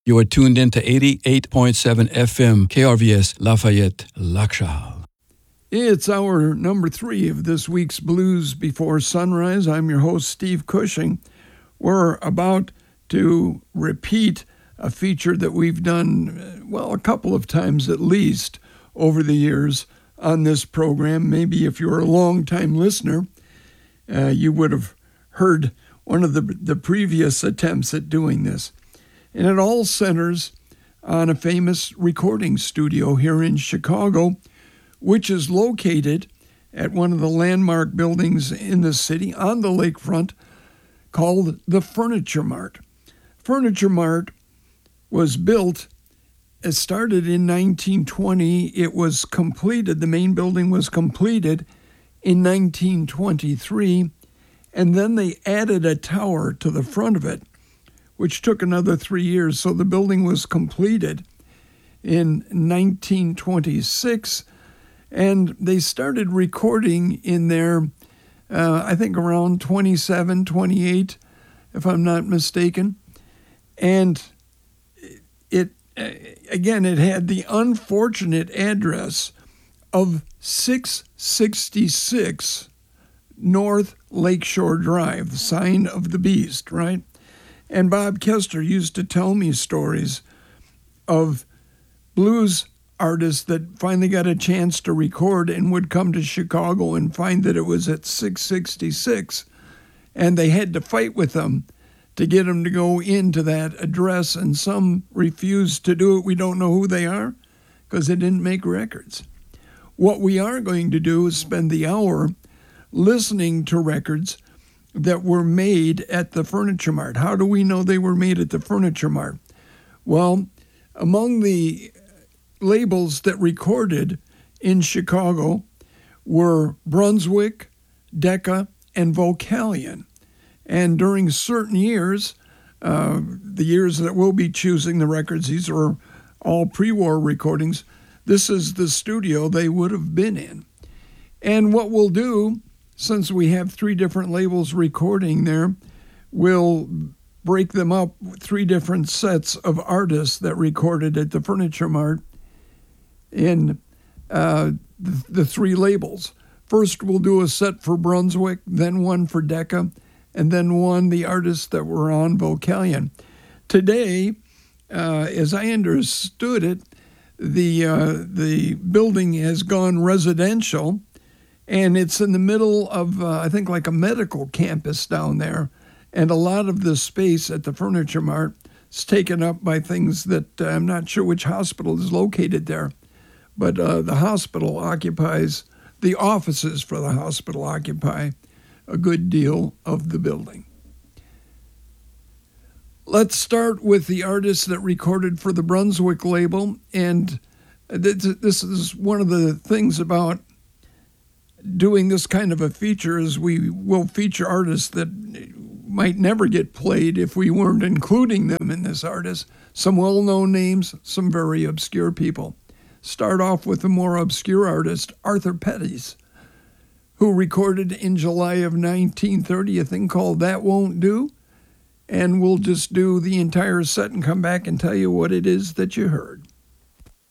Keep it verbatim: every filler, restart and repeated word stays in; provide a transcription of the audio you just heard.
You are tuned in to eighty-eight point seven F M, K R V S, Lafayette, Lakshahal. It's hour number three of this week's Blues Before Sunrise. I'm your host, Steve Cushing. We're about to repeat a feature that we've done, well, a couple of times at least over the years on this program. Maybe if you're a long-time listener, uh, you would have heard one of the, the previous attempts at doing this. And it all centers on a famous recording studio here in Chicago, which is located at one of the landmark buildings in the city on the lakefront called the Furniture Mart. Furniture Mart was built, it started in nineteen twenty. It was completed, the main building was completed in nineteen twenty-three, and then they added a tower to the front of it, which took another three years. So the building was completed in nineteen twenty-six, and they started recording in there, uh, I think around twenty-seven, twenty-eight, if I'm not mistaken. And it, again, it had the unfortunate address of six sixty-six North Lakeshore Drive, the sign of the beast, right? And Bob Kester used to tell me stories of blues artists that finally got a chance to record and would come to Chicago and find that it was at six sixty-six, and they had to fight with them to get them to go into that address, and some refused to do it. We don't know who they are because they didn't make records. What we are going to do is spend the hour listening to records that were made at the Furniture Mart. How do we know they were made at the Furniture Mart? Well, among the labels that recorded in Chicago were Brunswick, Decca, and Vocalion. And during certain years, uh, the years that we'll be choosing the records, these are all pre-war recordings, this is the studio they would have been in. And what we'll do, since we have three different labels recording there, we'll break them up with three different sets of artists that recorded at the Furniture Mart in uh, the, the three labels. First, we'll do a set for Brunswick, then one for Decca, and then one, the artists that were on Vocalion. Today, uh, as I understood it, the uh, the building has gone residential, and it's in the middle of, uh, I think, like a medical campus down there. And a lot of the space at the Furniture Mart is taken up by things that uh, I'm not sure which hospital is located there. But uh, the hospital occupies, the offices for the hospital occupy a good deal of the building. Let's start with the artists that recorded for the Brunswick label. And this is one of the things about doing this kind of a feature, is we will feature artists that might never get played if we weren't including them in this artist. Some well-known names, some very obscure people. Start off with the more obscure artist, Arthur Pettis, who recorded in July of nineteen thirty a thing called That Won't Do, and we'll just do the entire set and come back and tell you what it is that you heard.